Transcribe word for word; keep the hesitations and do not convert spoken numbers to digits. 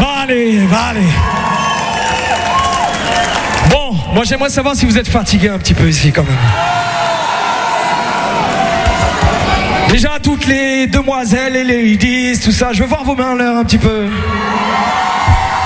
allez, va allez. Bon, moi j'aimerais savoir si vous êtes fatigués un petit peu ici quand même. Déjà toutes les demoiselles et les ladies, tout ça, je veux voir vos mains en l'air un petit peu.